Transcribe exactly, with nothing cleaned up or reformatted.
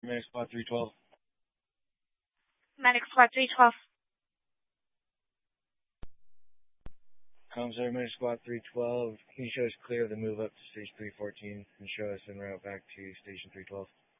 Medic Squad three twelve. Medic Squad three twelve. Commissary Medic Squad three twelve. Can you show us clear of the move up to Stage three fourteen and show us en route back to Station three twelve?